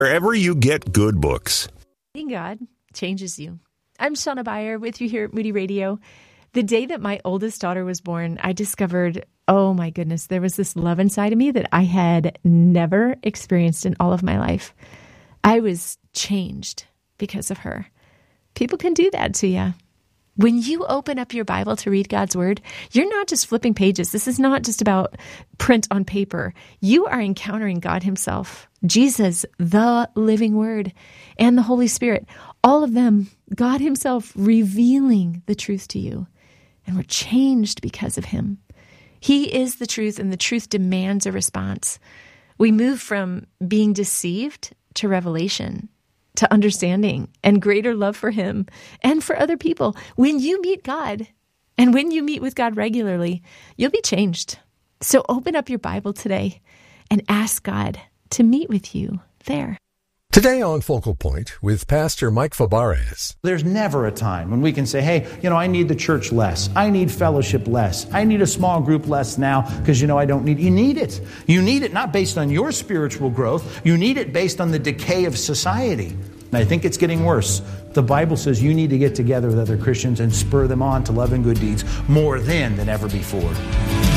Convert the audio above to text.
wherever you get good books. God changes you. I'm Shauna Beyer with you here at Moody Radio. The day that my oldest daughter was born, I discovered, oh my goodness, there was this love inside of me that I had never experienced in all of my life. I was changed because of her. People can do that to you. When you open up your Bible to read God's Word, you're not just flipping pages. This is not just about print on paper. You are encountering God Himself, Jesus, the living Word, and the Holy Spirit. All of them, God Himself revealing the truth to you. And we're changed because of Him. He is the truth, and the truth demands a response. We move from being deceived to revelation, to understanding and greater love for Him and for other people. When you meet God and when you meet with God regularly, you'll be changed. So open up your Bible today and ask God to meet with you there. Today on Focal Point with Pastor Mike Fabarez. There's never a time when we can say, hey, I need the church less. I need fellowship less. I need a small group less now because, I don't need it. You need it. You need it not based on your spiritual growth. You need it based on the decay of society. And I think it's getting worse. The Bible says you need to get together with other Christians and spur them on to love and good deeds more than ever before.